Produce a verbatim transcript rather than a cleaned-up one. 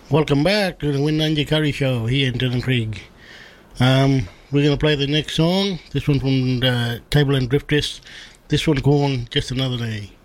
Welcome back to the Windangy Curry Show here in Dillon Creek. Um, we're going to play the next song. This one from the Tableland Drifters. This one called Just Another Day.